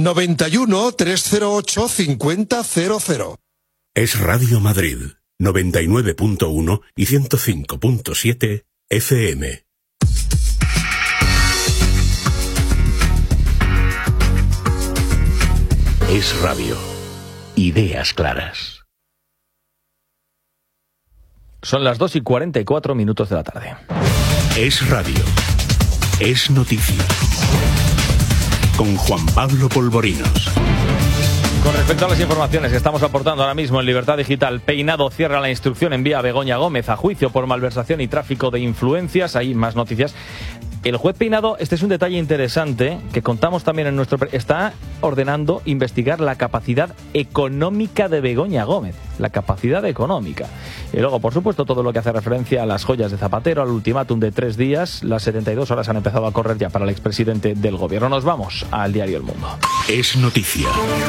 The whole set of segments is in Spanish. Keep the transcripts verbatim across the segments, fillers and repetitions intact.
noventa y uno, trescientos ocho, cincuenta cero cero. Es Radio Madrid, noventa y nueve punto uno y ciento cinco punto siete F M. Es Radio. Ideas claras. Son las dos y cuarenta y cuatro minutos de la tarde. Es Radio. Es noticia. Con Juan Pablo Polvorinos. Con respecto a las informaciones que estamos aportando ahora mismo en Libertad Digital, Peinado cierra la instrucción, envía a Begoña Gómez a juicio por malversación y tráfico de influencias. Hay más noticias. El juez Peinado, este es un detalle interesante que contamos también en nuestro... Está ordenando investigar la capacidad económica de Begoña Gómez. La capacidad económica. Y luego, por supuesto, todo lo que hace referencia a las joyas de Zapatero, al ultimátum de tres días. Las setenta y dos horas han empezado a correr ya para el expresidente del gobierno. Nos vamos al diario El Mundo. Es noticia.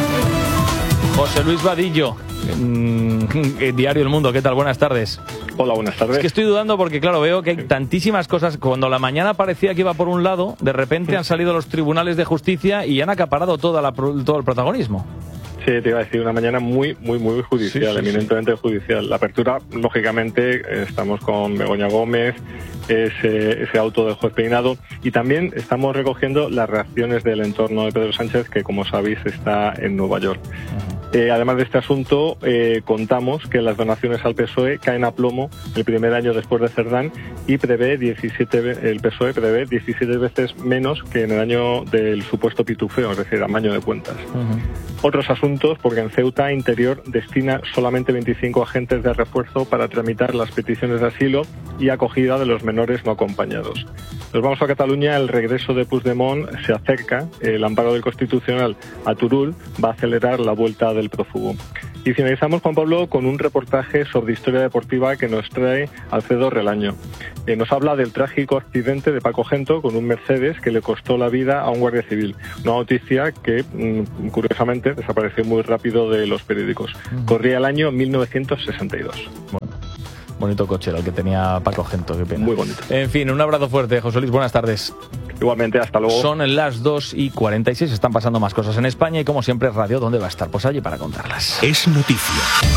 José Luis Vadillo, mmm, diario El Mundo, ¿qué tal? Buenas tardes. Hola, buenas tardes. Es que estoy dudando porque, claro, veo que hay tantísimas cosas. Cuando la mañana parecía que iba por un lado, de repente han salido los tribunales de justicia y han acaparado toda la, todo el protagonismo. Sí, te iba a decir, una mañana muy, muy, muy judicial, sí, sí, eminentemente sí. judicial. La apertura, lógicamente, estamos con Begoña Gómez, ese, ese auto del juez Peinado, y también estamos recogiendo las reacciones del entorno de Pedro Sánchez, que, como sabéis, está en Nueva York. Uh-huh. Eh, además de este asunto, eh, contamos que las donaciones al P S O E caen a plomo el primer año después de Cerdán y prevé diecisiete, el P S O E prevé diecisiete veces menos que en el año del supuesto pitufeo, es decir, amaño de cuentas. Uh-huh. Otros asuntos, porque en Ceuta Interior destina solamente veinticinco agentes de refuerzo para tramitar las peticiones de asilo y acogida de los menores no acompañados. Nos vamos a Cataluña, el regreso de Puigdemont se acerca, el amparo del Constitucional a Turull va a acelerar la vuelta del prófugo. Y finalizamos, Juan Pablo, con un reportaje sobre historia deportiva que nos trae Alfredo Relaño. Eh, nos habla del trágico accidente de Paco Gento con un Mercedes que le costó la vida a un guardia civil. Una noticia que, mmm, curiosamente, desapareció muy rápido de los periódicos. Corría el año mil novecientos sesenta y dos. Bueno, bonito coche el que tenía Paco Gento, qué pena. Muy bonito. En fin, un abrazo fuerte, José Luis, buenas tardes. Igualmente, hasta luego. Son las dos y cuarenta y seis, están pasando más cosas en España y, como siempre, Radio, ¿dónde va a estar? Pues allí para contarlas. Es noticia.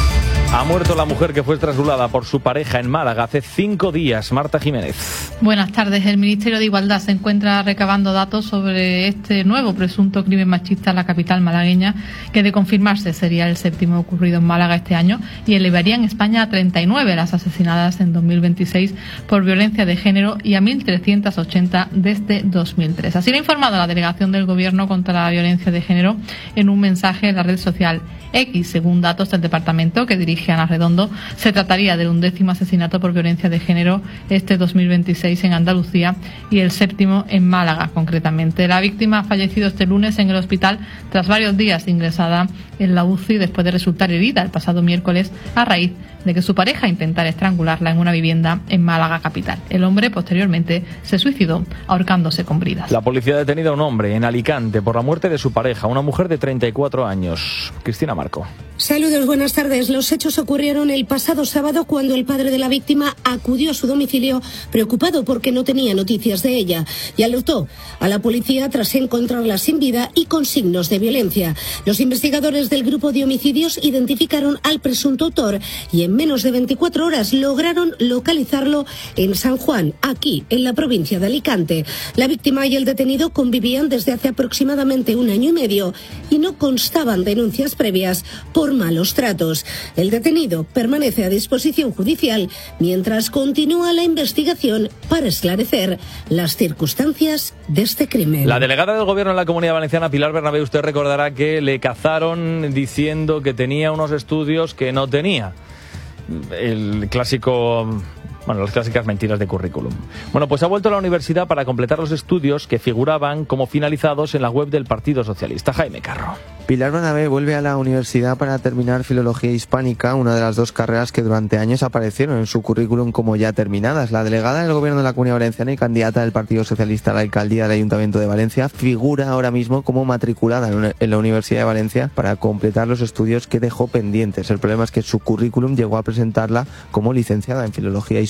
Ha muerto la mujer que fue trasladada por su pareja en Málaga hace cinco días. Marta Jiménez. Buenas tardes. El Ministerio de Igualdad se encuentra recabando datos sobre este nuevo presunto crimen machista en la capital malagueña, que, de confirmarse, sería el séptimo ocurrido en Málaga este año y elevaría en España a treinta y nueve las asesinadas en dos mil veintiséis por violencia de género y a mil trescientas ochenta desde dos mil tres. Así lo ha informado la Delegación del Gobierno contra la Violencia de Género en un mensaje en la red social X. Según datos del departamento que dirige Ana Redondo, se trataría del undécimo asesinato por violencia de género este dos mil veintiséis en Andalucía y el séptimo en Málaga, concretamente. La víctima ha fallecido este lunes en el hospital tras varios días ingresada en la U C I después de resultar herida el pasado miércoles a raíz de que su pareja intentara estrangularla en una vivienda en Málaga capital. El hombre posteriormente se suicidó ahorcándose con bridas. La policía ha detenido a un hombre en Alicante por la muerte de su pareja, una mujer de treinta y cuatro años. Cristina Marco. Saludos, buenas tardes. Los hechos ocurrieron el pasado sábado cuando el padre de la víctima acudió a su domicilio preocupado porque no tenía noticias de ella y alertó a la policía tras encontrarla sin vida y con signos de violencia. Los investigadores del grupo de homicidios identificaron al presunto autor y en menos de veinticuatro horas lograron localizarlo en San Juan, aquí en la provincia de Alicante. La víctima y el detenido convivían desde hace aproximadamente un año y medio y no constaban denuncias previas por malos tratos. El detenido permanece a disposición judicial mientras continúa la investigación para esclarecer las circunstancias de este crimen. La delegada del Gobierno en la Comunidad Valenciana, Pilar Bernabé, usted recordará que le cazaron diciendo que tenía unos estudios que no tenía. El clásico... Bueno, las clásicas mentiras de currículum. Bueno, pues ha vuelto a la universidad para completar los estudios que figuraban como finalizados en la web del Partido Socialista. Jaime Carro. Pilar Bernabé vuelve a la universidad para terminar Filología Hispánica, una de las dos carreras que durante años aparecieron en su currículum como ya terminadas. La delegada del Gobierno de la Comunidad Valenciana y candidata del Partido Socialista a la alcaldía del Ayuntamiento de Valencia figura ahora mismo como matriculada en la Universidad de Valencia para completar los estudios que dejó pendientes. El problema es que su currículum llegó a presentarla como licenciada en Filología Hispánica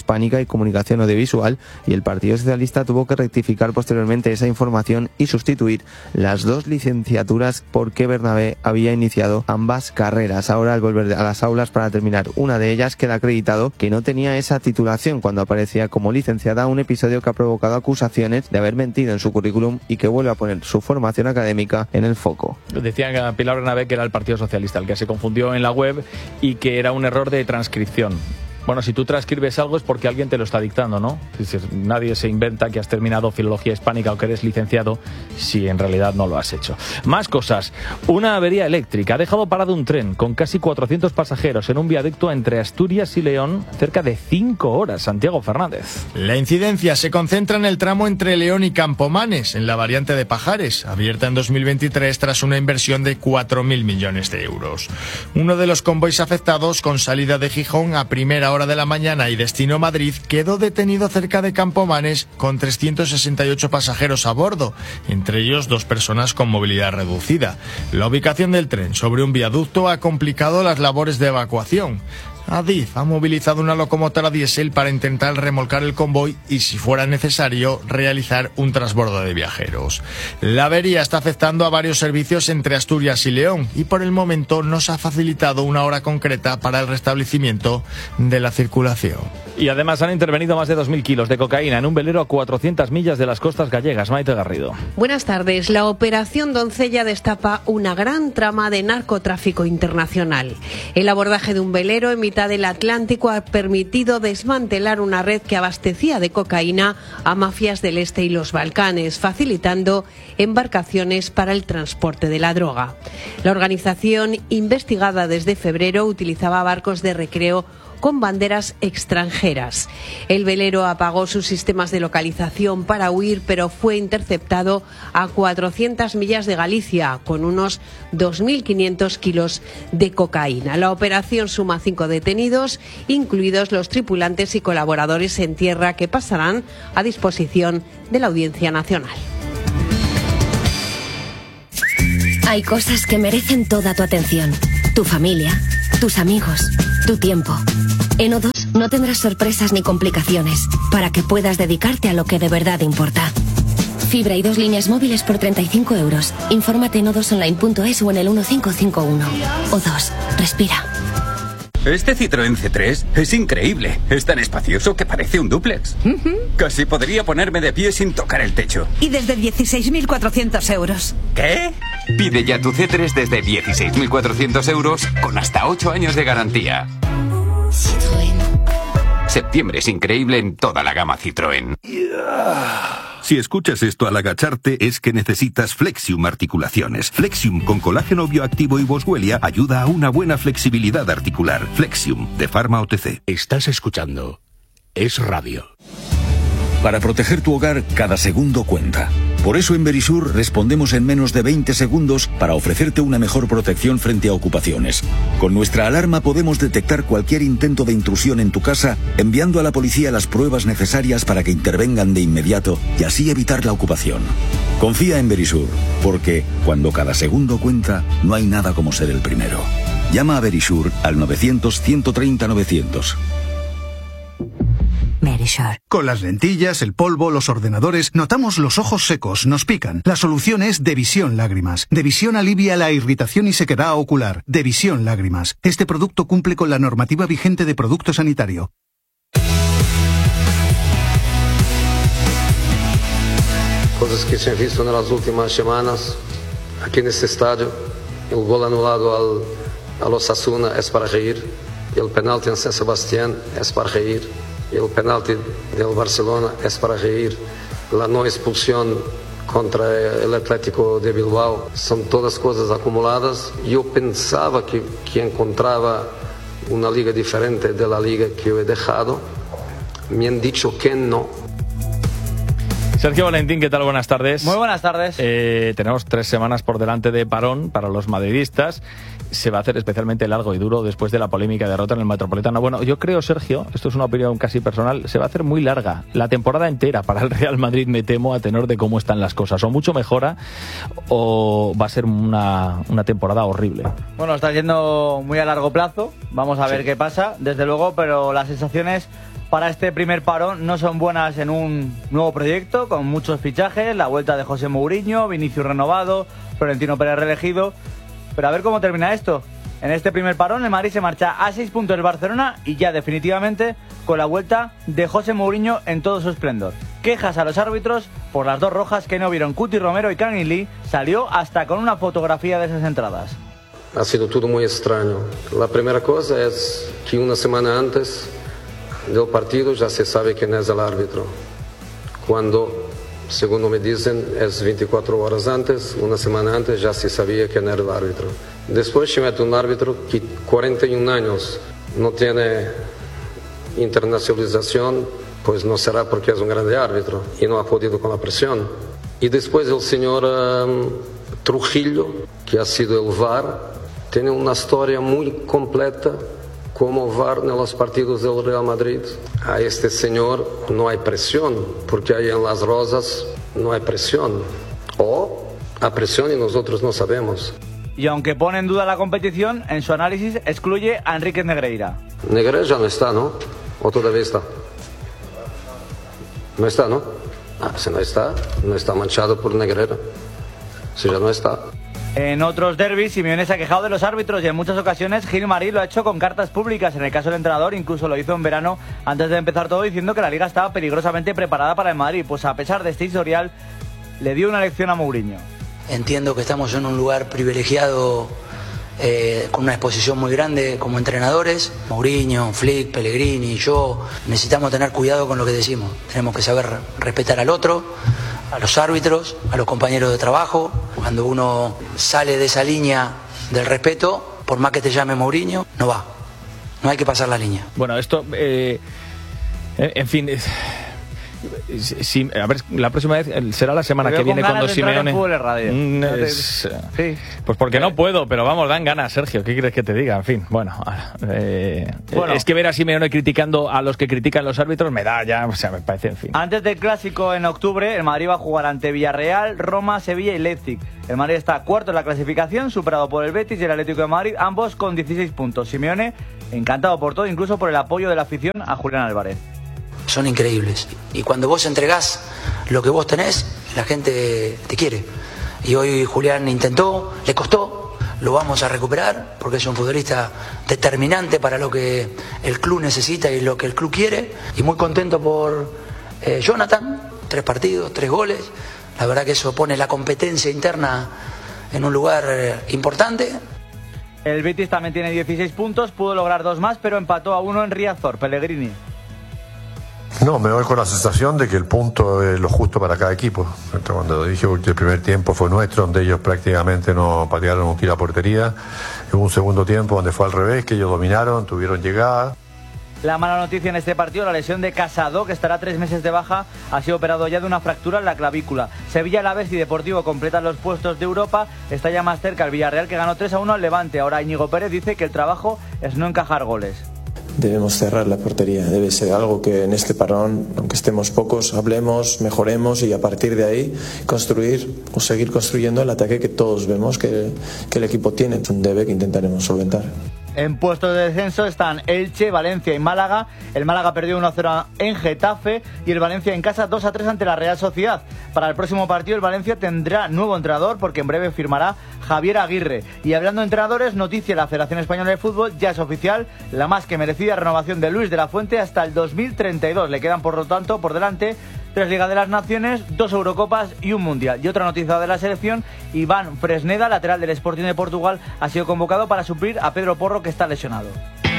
Hispánica y Comunicación Audiovisual, y el Partido Socialista tuvo que rectificar posteriormente esa información y sustituir las dos licenciaturas porque Bernabé había iniciado ambas carreras. Ahora, al volver a las aulas para terminar una de ellas, queda acreditado que no tenía esa titulación cuando aparecía como licenciada, un episodio que ha provocado acusaciones de haber mentido en su currículum y que vuelve a poner su formación académica en el foco. Decían que Pilar Bernabé que era el Partido Socialista el que se confundió en la web y que era un error de transcripción. Bueno, si tú transcribes algo es porque alguien te lo está dictando, ¿no? Es decir, nadie se inventa que has terminado filología hispánica o que eres licenciado si en realidad no lo has hecho. Más cosas. Una avería eléctrica ha dejado parado un tren con casi cuatrocientos pasajeros en un viaducto entre Asturias y León cerca de cinco horas. Santiago Fernández. La incidencia se concentra en el tramo entre León y Campomanes, en la variante de Pajares, abierta en dos mil veintitrés tras una inversión de cuatro mil millones de euros. Uno de los convoys afectados, con salida de Gijón a primera hora hora de la mañana y destino Madrid, quedó detenido cerca de Campomanes con trescientos sesenta y ocho pasajeros a bordo, entre ellos dos personas con movilidad reducida. La ubicación del tren sobre un viaducto ha complicado las labores de evacuación. Adif ha movilizado una locomotora diésel para intentar remolcar el convoy y, si fuera necesario, realizar un transbordo de viajeros. La avería está afectando a varios servicios entre Asturias y León y por el momento no se ha facilitado una hora concreta para el restablecimiento de la circulación. Y además han intervenido más de dos mil kilos de cocaína en un velero a cuatrocientas millas de las costas gallegas. Maite Garrido. Buenas tardes. La Operación Doncella destapa una gran trama de narcotráfico internacional. El abordaje de un velero en mitad del Atlántico ha permitido desmantelar una red que abastecía de cocaína a mafias del este y los Balcanes, facilitando embarcaciones para el transporte de la droga. La organización, investigada desde febrero, utilizaba barcos de recreo con banderas extranjeras. El velero apagó sus sistemas de localización para huir, pero fue interceptado a cuatrocientas millas de Galicia con unos dos mil quinientos kilos de cocaína. La operación suma cinco detenidos, incluidos los tripulantes y colaboradores en tierra, que pasarán a disposición de la Audiencia Nacional. Hay cosas que merecen toda tu atención. Tu familia, tus amigos, tu tiempo. En O dos no tendrás sorpresas ni complicaciones para que puedas dedicarte a lo que de verdad importa. Fibra y dos líneas móviles por treinta y cinco euros. Infórmate en o dos online punto es o en el uno cinco cinco uno. O dos, respira. Este Citroën C tres es increíble. Es tan espacioso que parece un dúplex. Uh-huh. Casi podría ponerme de pie sin tocar el techo. Y desde dieciséis mil cuatrocientos euros. ¿Qué? Pide ya tu C tres desde dieciséis mil cuatrocientos euros con hasta ocho años de garantía. Citroën. Septiembre es increíble en toda la gama Citroën. Yeah. Si escuchas esto al agacharte es que necesitas Flexium Articulaciones. Flexium con colágeno bioactivo y boswellia ayuda a una buena flexibilidad articular. Flexium, de Pharma O T C. Estás escuchando Es Radio. Para proteger tu hogar, cada segundo cuenta. Por eso en Verisur respondemos en menos de veinte segundos para ofrecerte una mejor protección frente a ocupaciones. Con nuestra alarma podemos detectar cualquier intento de intrusión en tu casa, enviando a la policía las pruebas necesarias para que intervengan de inmediato y así evitar la ocupación. Confía en Verisur, porque cuando cada segundo cuenta, no hay nada como ser el primero. Llama a Verisur al novecientos, ciento treinta, novecientos. Verisur. Con las lentillas, el polvo, los ordenadores, notamos los ojos secos, nos pican. La solución es Devisión Lágrimas. Devisión alivia la irritación y sequedad ocular. Devisión Lágrimas. Este producto cumple con la normativa vigente de producto sanitario. Cosas que se han visto en las últimas semanas aquí en este estadio. El gol anulado al, al Osasuna es para reír. El penalti en San Sebastián es para reír. El penalti del Barcelona es para reír. La no expulsión contra el Atlético de Bilbao son todas cosas acumuladas. Yo pensaba que, que encontraba una liga diferente de la liga que yo he dejado. Me han dicho que no. Sergio Valentín, ¿qué tal? Buenas tardes. Muy buenas tardes. Eh, tenemos tres semanas por delante de parón para los madridistas. Se va a hacer especialmente largo y duro después de la polémica derrota en el Metropolitano. Bueno, yo creo, Sergio, esto es una opinión casi personal, se va a hacer muy larga. La temporada entera para el Real Madrid, me temo, a tenor de cómo están las cosas. O mucho mejora o va a ser una, una temporada horrible. Bueno, está yendo muy a largo plazo. Vamos a ver sí. qué pasa, desde luego, pero las sensaciones para este primer parón no son buenas en un nuevo proyecto con muchos fichajes, la vuelta de José Mourinho, Vinicius renovado, Florentino Pérez reelegido. Pero a ver cómo termina esto. En este primer parón el Madrid se marcha a seis puntos del Barcelona y ya definitivamente con la vuelta de José Mourinho en todo su esplendor. Quejas a los árbitros por las dos rojas que no vieron Cuti Romero y Kangin Lee salió hasta con una fotografía de esas entradas. Ha sido todo muy extraño. La primera cosa es que una semana antes del partido ya se sabe quién es el árbitro. Cuando, según me dicen, es veinticuatro horas antes, una semana antes ya se sabía quién era el árbitro. Después se mete un árbitro que cuarenta y un años no tiene internacionalización, pues no será porque es un grande árbitro y no ha podido con la presión. Y después el señor um, Trujillo, que ha sido el V A R, tiene una historia muy completa como V A R en los partidos del Real Madrid. A este señor no hay presión, porque ahí en Las Rosas no hay presión. O hay presión y nosotros no sabemos. Y aunque pone en duda la competición, en su análisis excluye a Enríquez Negreira. Negreira ya no está, ¿no? ¿O todavía está? No está, ¿no? Ah, si no está, no está manchado por Negreira. Si ya no está. En otros derbis, Simeone se ha quejado de los árbitros y en muchas ocasiones Gil Marí lo ha hecho con cartas públicas. En el caso del entrenador, incluso lo hizo en verano antes de empezar todo, diciendo que la Liga estaba peligrosamente preparada para el Madrid. Pues a pesar de este historial, le dio una lección a Mourinho. Entiendo que estamos en un lugar privilegiado, eh, con una exposición muy grande como entrenadores. Mourinho, Flick, Pellegrini, yo, necesitamos tener cuidado con lo que decimos. Tenemos que saber respetar al otro, a los árbitros, a los compañeros de trabajo. Cuando uno sale de esa línea del respeto, por más que te llame Mourinho, no va. No hay que pasar la línea. Bueno, esto, eh, en fin... Es... Sí, a ver, la próxima vez será la semana que viene cuando Simeone. Mm, es, sí. Pues porque no puedo, pero vamos, dan ganas, Sergio. ¿Qué quieres que te diga? En fin, bueno, eh, bueno. Es que ver a Simeone criticando a los que critican los árbitros me da ya, o sea, me parece, en fin. Antes del clásico en octubre, el Madrid va a jugar ante Villarreal, Roma, Sevilla y Leipzig. El Madrid está cuarto en la clasificación, superado por el Betis y el Atlético de Madrid, ambos con dieciséis puntos. Simeone encantado por todo, incluso por el apoyo de la afición a Julián Álvarez. Son increíbles. Y cuando vos entregás lo que vos tenés, la gente te quiere. Y hoy Julián intentó, le costó, lo vamos a recuperar, porque es un futbolista determinante para lo que el club necesita y lo que el club quiere. Y muy contento por eh, Jonathan, tres partidos, tres goles. La verdad que eso pone la competencia interna en un lugar eh, importante. El Betis también tiene dieciséis puntos, pudo lograr dos más, pero empató a uno en Riazor. Pellegrini. No, me voy con la sensación de que el punto es lo justo para cada equipo. Cuando dije que el primer tiempo fue nuestro, donde ellos prácticamente no patearon un tiro a portería, hubo un segundo tiempo donde fue al revés, que ellos dominaron, tuvieron llegada. La mala noticia en este partido, la lesión de Casado, que estará tres meses de baja, ha sido operado ya de una fractura en la clavícula. Sevilla, Alavés y Deportivo completan los puestos de Europa. Está ya más cerca el Villarreal, que ganó tres a uno al Levante. Ahora Íñigo Pérez dice que el trabajo es no encajar goles. Debemos cerrar la portería, debe ser algo que en este parón, aunque estemos pocos, hablemos, mejoremos y a partir de ahí construir o seguir construyendo el ataque que todos vemos que, que el equipo tiene. Es un debe que intentaremos solventar. En puestos de descenso están Elche, Valencia y Málaga. El Málaga perdió uno a cero en Getafe y el Valencia en casa dos a tres ante la Real Sociedad. Para el próximo partido el Valencia tendrá nuevo entrenador porque en breve firmará Javier Aguirre. Y hablando de entrenadores, noticia de la Federación Española de Fútbol, ya es oficial la más que merecida renovación de Luis de la Fuente hasta el dos mil treinta y dos. Le quedan por lo tanto por delante tres Ligas de las Naciones, dos Eurocopas y un Mundial. Y otra noticia de la selección, Iván Fresneda, lateral del Sporting de Portugal, ha sido convocado para suplir a Pedro Porro, que está lesionado.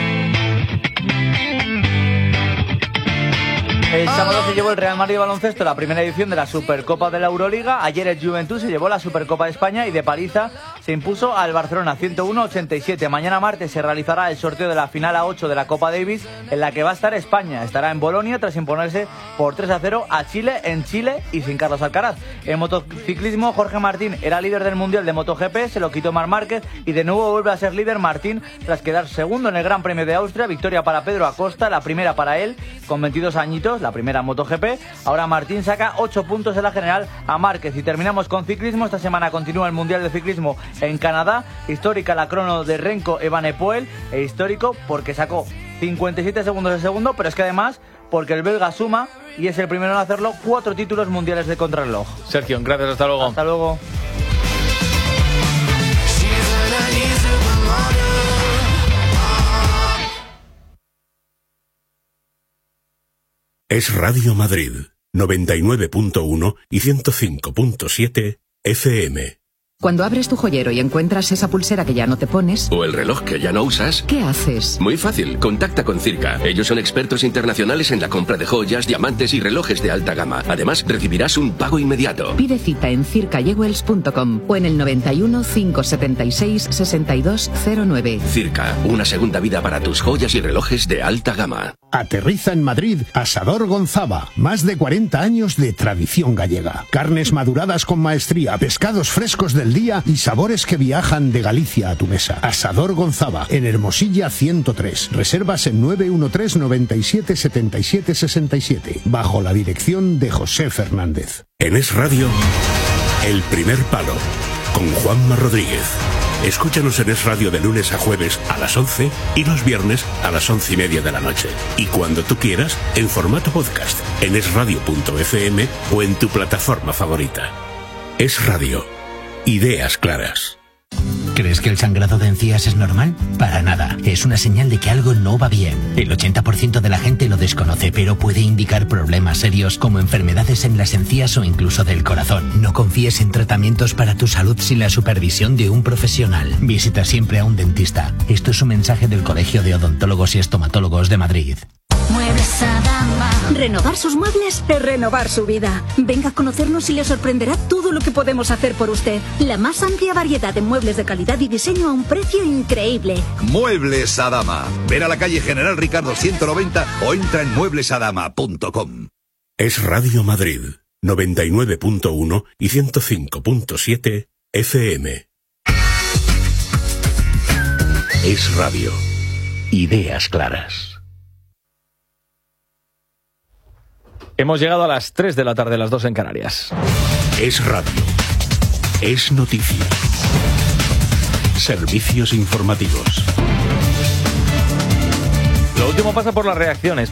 El sábado se llevó el Real Madrid de baloncesto la primera edición de la Supercopa de la Euroliga. Ayer el Juventud se llevó la Supercopa de España y de paliza se impuso al Barcelona ciento uno a ochenta y siete. Mañana martes se realizará el sorteo de la final A ocho de la Copa Davis, en la que va a estar España. Estará en Bolonia tras imponerse por tres a cero a Chile en Chile y sin Carlos Alcaraz. En motociclismo, Jorge Martín era líder del Mundial de MotoGP, se lo quitó Marc Márquez y de nuevo vuelve a ser líder Martín tras quedar segundo en el Gran Premio de Austria. Victoria para Pedro Acosta, la primera para él, con veintidós añitos, la primera MotoGP. Ahora Martín saca ocho puntos en la general a Márquez. Y terminamos con ciclismo. Esta semana continúa el Mundial de Ciclismo en Canadá. Histórica la crono de Renko Evenepoel, e histórico porque sacó cincuenta y siete segundos de segundo, pero es que además porque el belga suma y es el primero en hacerlo, cuatro títulos mundiales de contrarreloj. Sergio, gracias, hasta luego. Hasta luego. Es Radio Madrid, noventa y nueve punto uno y ciento cinco punto siete F M. Cuando abres tu joyero y encuentras esa pulsera que ya no te pones... o el reloj que ya no usas... ¿qué haces? Muy fácil, contacta con Circa. Ellos son expertos internacionales en la compra de joyas, diamantes y relojes de alta gama. Además, recibirás un pago inmediato. Pide cita en circa jewels punto com o en el noventa y uno, cinco setenta y seis, sesenta y dos cero nueve. Circa, una segunda vida para tus joyas y relojes de alta gama. Aterriza en Madrid Asador Gonzaba. Más de cuarenta años de tradición gallega. Carnes maduradas con maestría, pescados frescos del día y sabores que viajan de Galicia a tu mesa. Asador Gonzaba, en Hermosilla ciento tres. Reservas en nueve uno tres, noventa y siete, setenta y siete, sesenta y siete. Bajo la dirección de José Fernández. En Es Radio, El Primer Palo, con Juanma Rodríguez. Escúchanos en Es Radio de lunes a jueves a las once y los viernes a las once y media de la noche. Y cuando tú quieras, en formato podcast, en esradio punto efe eme o en tu plataforma favorita. Es Radio. Ideas claras. ¿Crees que el sangrado de encías es normal? Para nada. Es una señal de que algo no va bien. El ochenta por ciento de la gente lo desconoce, pero puede indicar problemas serios como enfermedades en las encías o incluso del corazón. No confíes en tratamientos para tu salud sin la supervisión de un profesional. Visita siempre a un dentista. Esto es un mensaje del Colegio de Odontólogos y Estomatólogos de Madrid. Muebles Adama. Renovar sus muebles es renovar su vida. Venga a conocernos y le sorprenderá todo lo que podemos hacer por usted. La más amplia variedad de muebles de calidad y diseño a un precio increíble. Muebles Adama. Ven a la calle General Ricardo ciento noventa o entra en muebles adama punto com. Es Radio Madrid, noventa y nueve punto uno y ciento cinco punto siete F M. Es Radio. Ideas claras. Hemos llegado a las tres de la tarde, las dos en Canarias. Es radio. Es noticia. Servicios informativos. Lo último pasa por las reacciones.